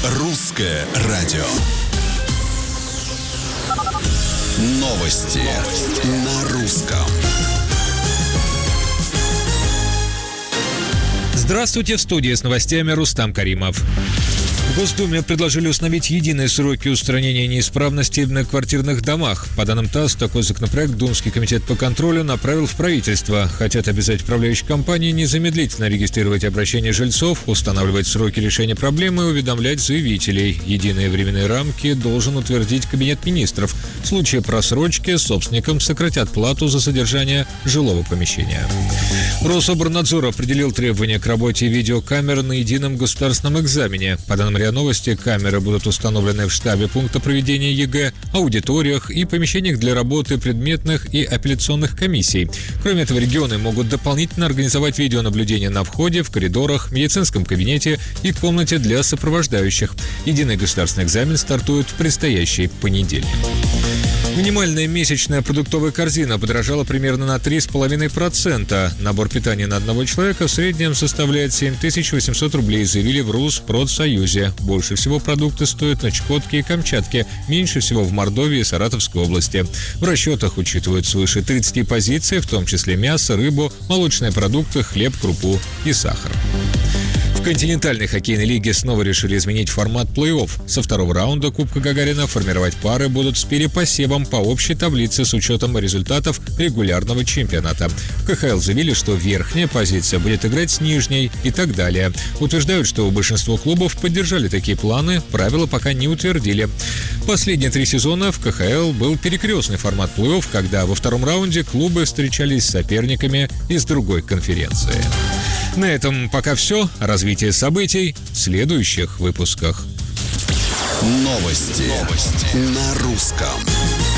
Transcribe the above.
Русское радио. Новости на русском. Здравствуйте, в студии с новостями Рустам Каримов. В Госдуме предложили установить единые сроки устранения неисправностей на квартирных домах. По данным ТАСС, такой законопроект Думский комитет по контролю направил в правительство. Хотят обязать управляющие компании незамедлительно регистрировать обращения жильцов, устанавливать сроки решения проблемы и уведомлять заявителей. Единые временные рамки должен утвердить Кабинет министров. В случае просрочки собственникам сократят плату за содержание жилого помещения. Рособорнадзор определил требования к работе видеокамер на едином государственном экзамене. По данным РИА Новости, камеры будут установлены в штабе пункта проведения ЕГЭ, аудиториях и помещениях для работы предметных и апелляционных комиссий. Кроме этого, регионы могут дополнительно организовать видеонаблюдение на входе, в коридорах, медицинском кабинете и комнате для сопровождающих. Единый государственный экзамен стартует в предстоящий понедельник. Минимальная месячная продуктовая корзина подорожала примерно на 3,5%. Набор питания на одного человека в среднем составляет 7800 рублей, заявили в Руспродсоюзе. Больше всего продукты стоят на Чукотке и Камчатке, меньше всего в Мордовии и Саратовской области. В расчетах учитывают свыше 30 позиций, в том числе мясо, рыбу, молочные продукты, хлеб, крупу и сахар. В континентальной хоккейной лиге снова решили изменить формат плей-офф. Со второго раунда Кубка Гагарина формировать пары будут с перепосевом по общей таблице с учетом результатов регулярного чемпионата. В КХЛ заявили, что верхняя позиция будет играть с нижней и так далее. Утверждают, что большинство клубов поддержали такие планы, правила пока не утвердили. Последние 3 сезона в КХЛ был перекрестный формат плей-офф, когда во втором раунде клубы встречались с соперниками из другой конференции. На этом пока все. Развитие событий в следующих выпусках. Новости на русском.